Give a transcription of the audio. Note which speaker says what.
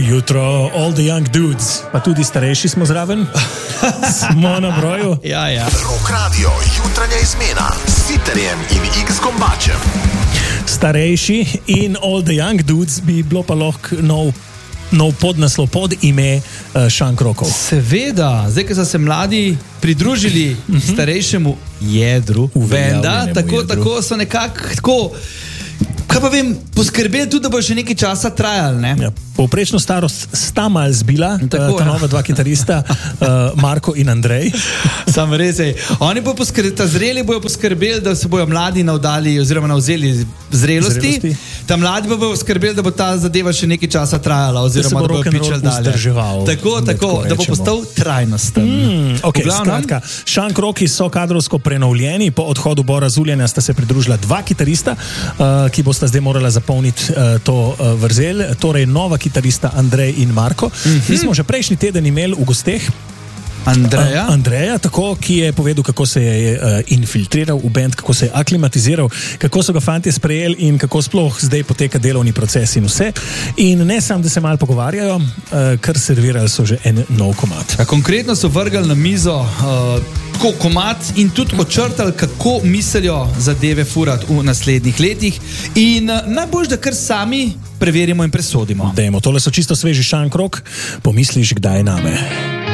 Speaker 1: jutro, all the young dudes, pa tudi starejši smo zraven, smo na broju.
Speaker 2: Ja.
Speaker 3: Rock Radio, jutranja izmena s Sitterjem in X Gombačem.
Speaker 1: Starejši in all the young dudes bi bilo pa lahko nov podnaslov pod ime Šank Rockov.
Speaker 2: Seveda, zdaj, ko so se mladi pridružili starejšemu jedru, venda, tako so nekako tako, kaj pa vem, poskrbeli tudi, da bo še nekaj časa trajali, ne?
Speaker 1: Ja, povprečno starost sta mal zbila, ta nova dva kitarista, Marko in Andrej.
Speaker 2: Sam res je. Oni bojo zreli bojo poskrbeli, da se bojo mladi navdali oziroma navzeli zrelosti. Ta mladi bojo poskrbeli, da bo ta zadeva še nekaj časa trajala oziroma da bojo pičali dalje. Tako, da bo postal trajnosten.
Speaker 1: Skratka, Šank Rocki so kadrovsko prenovljeni. Po odhodu Bora Zuljana sta se pridružila dva kitarista, ki bosta zdaj morala zapolniti to vrzel. Torej nova kitarista Andrej in Marko. Mi smo že prejšnji teden imeli v gosteh Andreja, tako, ki je povedal, kako se je infiltriral v band, kako se je aklimatiziral, kako so ga fantje sprejeli in kako sploh zdaj poteka delovni proces in vse. In ne samo, da se malo pogovarjajo, kar servirali so že en nov komad.
Speaker 2: Konkretno so vrgali na mizo tako komad in tudi očrtali, kako mislijo zadeve furati v naslednjih letih. In najbolj, da kar sami preverimo in presodimo.
Speaker 1: Dajmo, tole so čisto sveži Šank Rock, pomisliš kdaj name.